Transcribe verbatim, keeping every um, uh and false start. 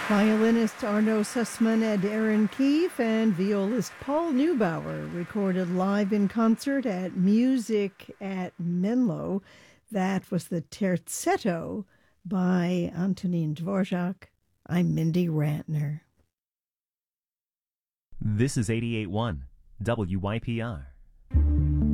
Violinist Arno Sussman and Aaron Keefe and violist Paul Neubauer recorded live in concert at Music at Menlo. That was the Terzetto by Antonin Dvorak. I'm Mindy Rantner. This is eighty-eight point one W Y P R.